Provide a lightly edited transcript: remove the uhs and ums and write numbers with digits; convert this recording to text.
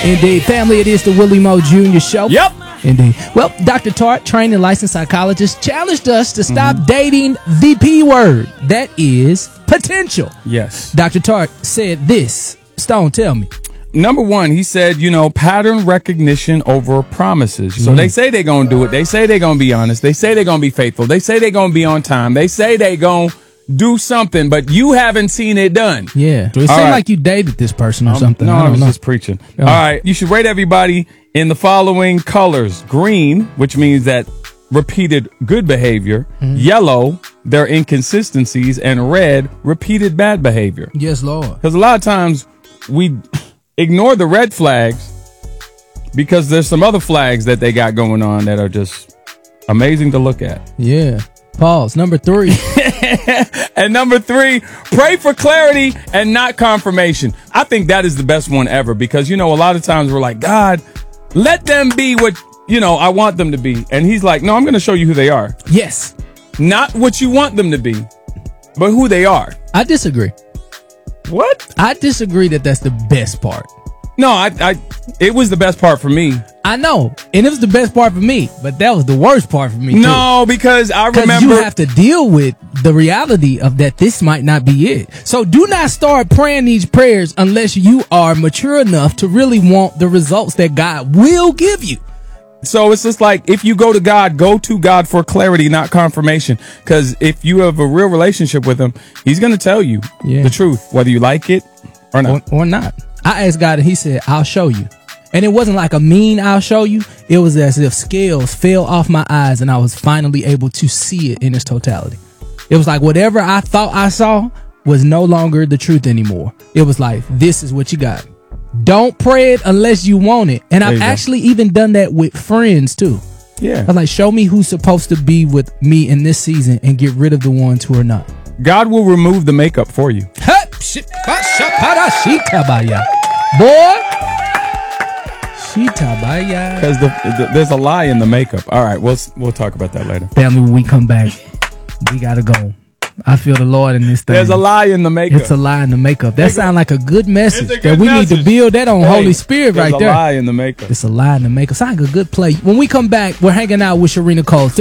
Indeed. Family, it is the Willie Moe Jr. Show. Yep. Indeed. Well, Dr. Tart, trained and licensed psychologist, challenged us to stop dating the P word. That is potential. Yes. Dr. Tart said this. Stone, tell me. Number one, he said, pattern recognition over promises. So they say they're going to do it. They say they're going to be honest. They say they're going to be faithful. They say they're going to be on time. They say they're going to do something, but you haven't seen it done. Yeah. So it seemed like you dated this person or something. No, I was know. just preaching. All right. You should rate everybody in the following colors. Green, which means that repeated good behavior. Yellow, their inconsistencies. And red, repeated bad behavior. Yes, Lord. Because a lot of times we ignore the red flags because there's some other flags that they got going on that are just amazing to look at. Yeah. Pause. Number 3. And number 3, pray for clarity and not confirmation. I think that is the best one ever because, a lot of times we're like, God, let them be what, I want them to be. And he's like, no, I'm going to show you who they are. Yes. Not what you want them to be, but who they are. I disagree. What? I disagree that that's the best part. No, it was the best part for me. I know, and it was the best part for me, but that was the worst part for me too. No, because I remember you have to deal with the reality of that this might not be it. So do not start praying these prayers unless you are mature enough to really want the results that God will give you. So it's just like, if you go to God for clarity, not confirmation. Because if you have a real relationship with him, he's going to tell you the truth, whether you like it or not. Or not. I asked God and he said, I'll show you. And it wasn't like a mean I'll show you. It was as if scales fell off my eyes and I was finally able to see it in its totality. It was like whatever I thought I saw was no longer the truth anymore. It was like, this is what you got. Don't pray it unless you want it. And I've actually even done that with friends too. Yeah. I was like, show me who's supposed to be with me in this season and get rid of the ones who are not. God will remove the makeup for you. Boy. Shitabaya. Because there's a lie in the makeup. All right, we'll talk about that later. Family, when we come back, we gotta go. I feel the Lord in this thing. There's a lie in the makeup. It's a lie in the makeup. That sounds like a good message. Good that we message. need to build that on Holy Spirit right there. There's a lie in the makeup. It's a lie in the makeup. Sounds like a good play. When we come back, we're hanging out with Sharina Cole.